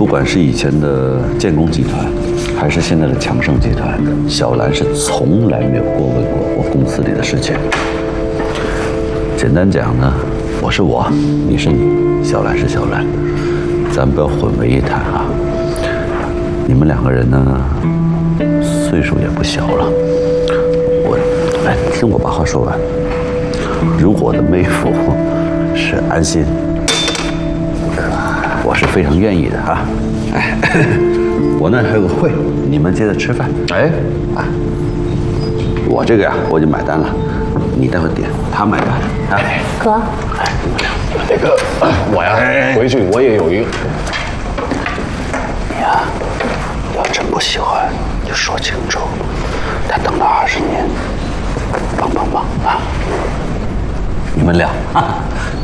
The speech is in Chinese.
不管是以前的建工集团，还是现在的强盛集团，小兰是从来没有过问过我公司里的事情。简单讲呢，我是我，你是你，小兰是小兰，咱不要混为一谈啊。你们两个人呢，岁数也不小了。来，听我把话说完。如果我的妹夫是安心，我是非常愿意的啊。哎，我那还有个会，你们接着吃饭。哎，啊，我这个呀，我已经买单了，你待会点，他买单。哎， 哥， 哎， 那个，我呀，回去我也有一个。 你呀，要真不喜欢，就说清楚。他等了20年，棒棒棒啊！你们俩啊，